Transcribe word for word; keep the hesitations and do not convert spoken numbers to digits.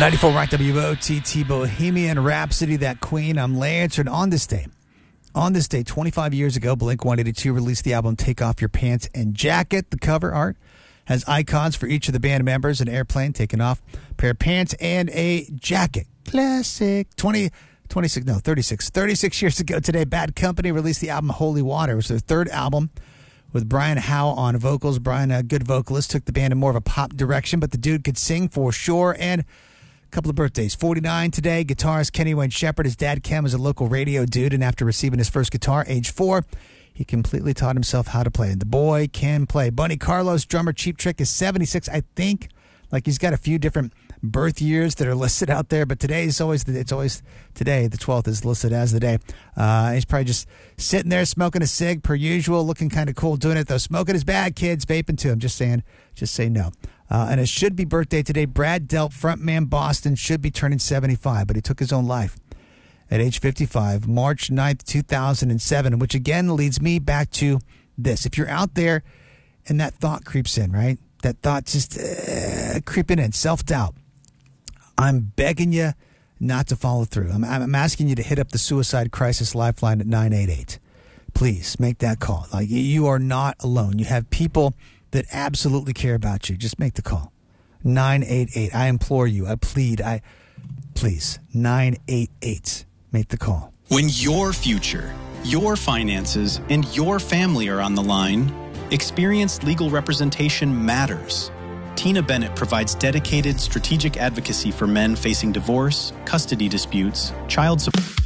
ninety-four Rock W O T T Bohemian Rhapsody, that queen. I'm Lantern. On this day, on this day, twenty-five years ago, Blink one eighty-two released the album Take Off Your Pants and Jacket. The cover art has icons for each of the band members: an airplane taking off, a pair of pants, and a jacket. Classic. twenty, twenty-six, no, thirty-six. thirty-six years ago today, Bad Company released the album Holy Water. It was their third album with Brian Howe on vocals. Brian, a good vocalist, took the band in more of a pop direction, but the dude could sing for sure. And couple of birthdays. forty-nine today, guitarist Kenny Wayne Shepherd. His dad, Ken, was a local radio dude, and after receiving his first guitar, age four, he completely taught himself how to play. The boy can play. Bunny Carlos, drummer Cheap Trick, is seventy-six, I think. Like, he's got a few different birth years that are listed out there, but today is always, the, it's always today, the twelfth is listed as the day. Uh, he's probably just sitting there smoking a cig, per usual, looking kind of cool, doing it, though. Smoking is bad, kids. Vaping too. I'm just saying, just say no. Uh, and it should be birthday today. Brad Delp, frontman Boston, should be turning seventy-five, but he took his own life at age fifty-five, March ninth, two thousand seven, which again leads me back to this. If you're out there and that thought creeps in, right? That thought just uh, creeping in, self-doubt. I'm begging you not to follow through. I'm, I'm asking you to hit up the Suicide Crisis Lifeline at nine eight eight. Please make that call. Like, you are not alone. You have people that absolutely care about you. Just make the call. nine eight eight. I implore you. I plead. I please. nine eight eight. Make the call. When your future, your finances, and your family are on the line, experienced legal representation matters. Tina Bennett provides dedicated strategic advocacy for men facing divorce, custody disputes, child support.